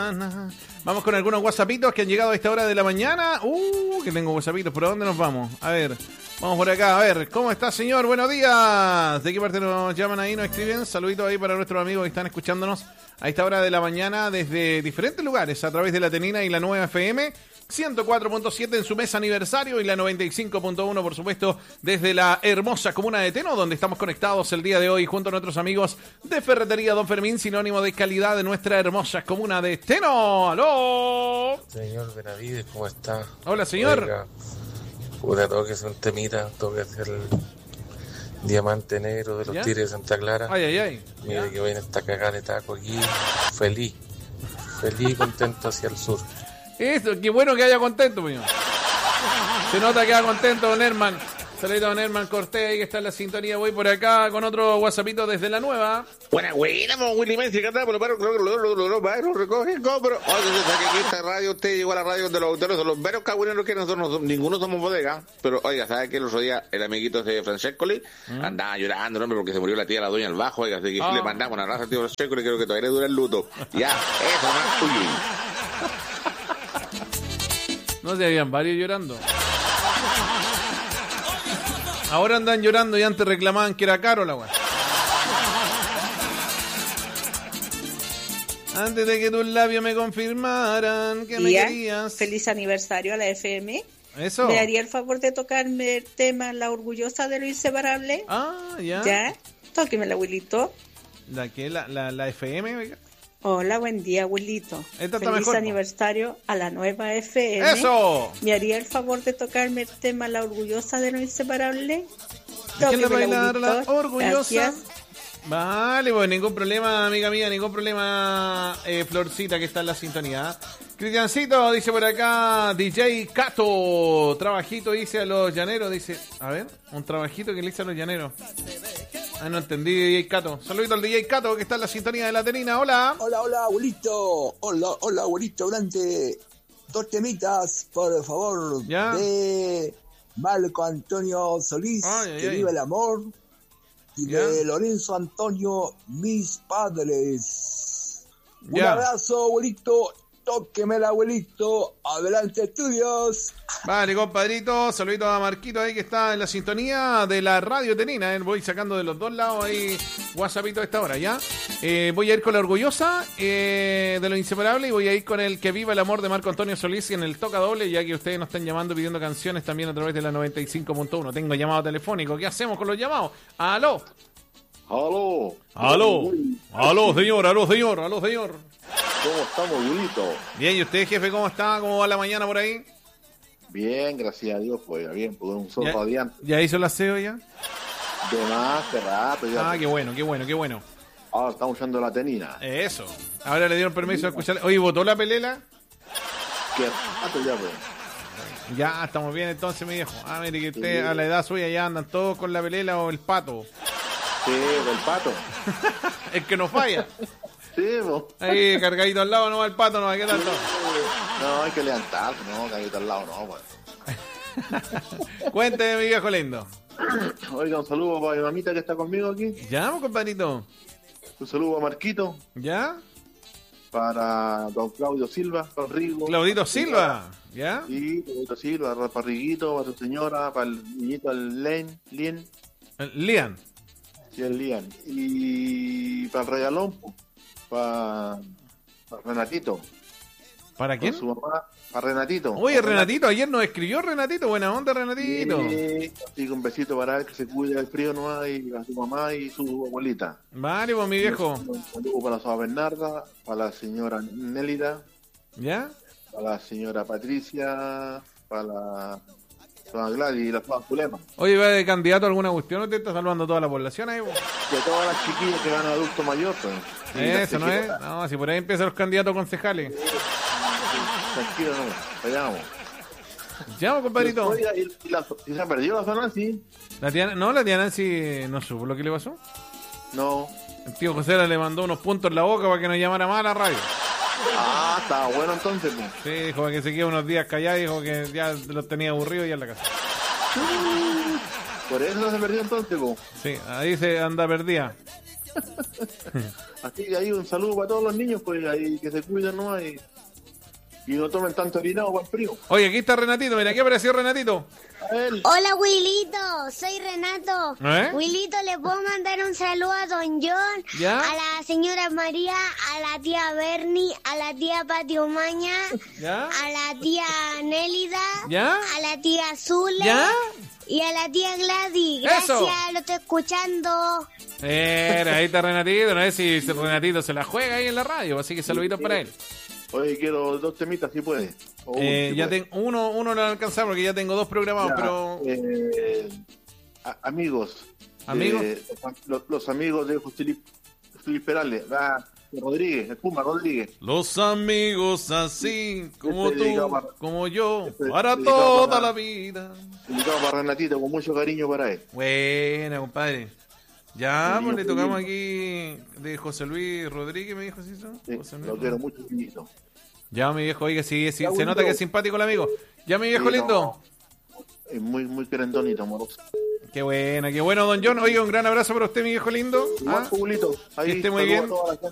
mañana. Vamos con algunos whatsappitos que han llegado a esta hora de la mañana. Que tengo whatsappitos. ¿Por dónde nos vamos? A ver, vamos por acá. A ver, ¿cómo está, señor? Buenos días. ¿De qué parte nos llaman ahí? Nos escriben. Saluditos ahí para nuestros amigos que están escuchándonos a esta hora de la mañana desde diferentes lugares a través de la Tenina y la Nueva FM. 104.7 en su mes aniversario y la 95.1, por supuesto, desde la hermosa comuna de Teno, donde estamos conectados el día de hoy junto a nuestros amigos de Ferretería Don Fermín, sinónimo de calidad de nuestra hermosa comuna de Teno. ¡Aló! Señor Benavides, ¿cómo está? Hola, señor. Oiga, puta, tengo que hacer un temita, tengo que hacer el diamante negro de los ¿Ya? Tigres de Santa Clara. Ay, ay, ay. Mira que viene esta cagada de taco aquí, feliz y contento hacia el sur. Eso, qué bueno que haya contento, señor. Se nota que haya contento, don Herman. Saludos a don Herman Cortés, que está en la sintonía. Voy por acá con otro whatsappito desde la Nueva. Buena, Willy Messi, canta por los barros, recogen, compro. Oye, sabe que aquí esta radio, usted llegó a la radio de los veros cagüineros que nosotros ninguno somos bodega. Pero, oiga, ¿sabe que el otro día el amiguito de Francescoli andaba llorando, hombre, porque se murió la tía, la doña al bajo, oiga, así que le mandamos una raza al tío Francescoli, creo que todavía le dura el luto. Ya, eso, más, uy. No sé, habían varios llorando. Ahora andan llorando y antes reclamaban que era caro la weá. Antes de que tus labios me confirmaran que me querías. Feliz aniversario a la FM. Eso. ¿Me haría el favor de tocarme el tema La Orgullosa de lo Inseparable? Ah, ya. ¿Ya? Tóqueme la abuelito. ¿La qué? ¿La FM? Oiga. Hola, buen día, abuelito. Esta está Feliz mejor, aniversario a la Nueva FM. ¡Eso! ¿Me haría el favor de tocarme el tema La Orgullosa de lo Inseparable? ¿Quién le Tóqueme bailar la abuelito. orgullosa? Gracias. Vale, pues ningún problema, amiga mía, ningún problema, Florcita, que está en la sintonía. Cristiancito, dice por acá, DJ Cato, trabajito hice a los llaneros, dice, a ver, un trabajito que le hice a los llaneros. Ah, no entendí, DJ Cato. Saludito al DJ Cato, que está en la sintonía de la Tenina, hola. Hola, abuelito. Hola, abuelito, durante 2 temitas, por favor, ¿Ya? de Marco Antonio Solís, que viva el amor, y ¿Ya? de Lorenzo Antonio, mis padres. Un ¿Ya? abrazo, abuelito. Tóquemela, abuelito. Adelante, estudios. Vale, compadrito, saludito a Marquito ahí que está en la sintonía de la Radio Tenina. Voy sacando de los dos lados ahí whatsappito a esta hora, ¿ya? Voy a ir con la orgullosa de lo inseparable y voy a ir con el que viva el amor de Marco Antonio Solís en el toca doble, ya que ustedes nos están llamando pidiendo canciones también a través de la 95.1. Tengo llamado telefónico. ¿Qué hacemos con los llamados? ¡Aló! ¡Aló! ¡Aló, señor! ¡Aló, señor! ¡Aló, señor! ¿Cómo estamos, abuelito? Bien, ¿y usted, jefe, cómo está? ¿Cómo va la mañana por ahí? Bien, gracias a Dios, pues, bien, pues un sol radiante. ¿Ya hizo el aseo ya? De más, hace rato ya. Ah, qué bueno, qué bueno, qué bueno. Ahora estamos usando la Tenina. Eso. Ahora le dieron permiso a escuchar. Oye, ¿votó la pelela? Qué rato ya, pues. Ya, estamos bien entonces, mi viejo. Ah, mire que usted a la edad suya ya andan todos con la pelela o el pato. Sí, el pato. El que no falla. Sí, pues. Ahí, cargadito al lado, no va el pato, no va, ¿qué tanto? No, hay que levantarse, no, cargadito al lado, no, pues. Cuénteme, mi viejo lindo. Oiga, un saludo para mi mamita que está conmigo aquí. ¿Ya, compadrito? Un saludo a Marquito. ¿Ya? Para don Claudio Silva, para Rigo. Claudito Silva, ¿ya? Sí, Claudito Silva, para Riguito, para tu señora, para el niñito, el Lian. Lian. Sí, el Lian. Y para el Regalón, para Renatito. ¿Para quién? Su mamá, para Renatito. Oye, Renatito, ayer nos escribió Renatito, buena onda, Renatito. Sí, un besito para él, que se cuide del frío nomás, y a su mamá y su abuelita. Vale, pues mi viejo. Un saludo para la señora Bernarda, para la señora Nélida. ¿Ya? Para la señora Patricia, para la señora Gladys y la señora Zulema. Oye, ¿va de candidato a alguna cuestión o te está saludando a toda la población ahí, vos? Y a todas las chiquillas que van a adulto mayor, pues. Eso, ¿no es? No, si por ahí empiezan los candidatos concejales. Tranquilo, no, allá vamos. Llamo, compadrito. Oiga, ¿y se ha perdido la zona, sí? La tía Nancy no supo lo que le pasó. No. El tío José le mandó unos puntos en la boca para que nos llamara más a la radio. Ah, estaba bueno entonces, pues. Sí, dijo que se queda unos días callado, dijo que ya los tenía aburridos ya en la casa. Por eso no se perdió entonces, pues. Sí, ahí se anda perdida. Así que ahí un saludo para todos los niños, pues ahí que se cuiden nomás y no tomen tanto orinado para el frío. Oye, aquí está Renatito, mira, ¿qué apareció Renatito? A él. Hola, Wilito, soy Renato. ¿Eh? Wilito, ¿le puedo mandar un saludo a don John, ¿Ya? a la señora María, a la tía Bernie, a la tía Pati Umaña, ¿Ya? a la tía Nélida, ¿Ya? a la tía Zule ¿Ya? y a la tía Gladys? Gracias, ¡Eso! lo estoy escuchando. Ahí está Renatito, no sé si Renatito se la juega ahí en la radio, así que saluditos para él. Oye, quiero 2 temitas si puede. O uno, si Ya puede. tengo uno no lo alcanzamos porque ya tengo 2 programados, Ya, pero amigos. ¿Amigos? Los amigos de José Luis Perales. Rodríguez, el Puma Rodríguez. los amigos así como Este dedicado tú, para- como yo, este para dedicado toda para- la vida. Dedicado para Renatito, con mucho cariño para él. Buena, compadre. Ya, Sí, pues le sí. tocamos aquí de José Luis Rodríguez, me dijo, ¿sí? Sí, José Luis lo quiero mucho, niñito. Ya, mi viejo, oiga, sí, Ya, se bonito. nota que es simpático el amigo. Ya, mi viejo Sí, lindo. no, es muy querendonito, amoroso. Qué buena, qué bueno, don John. Oiga, un gran abrazo para usted, mi viejo lindo. Igual, ¿Ah? Pulito. Ahí Que esté muy saludo bien. a toda la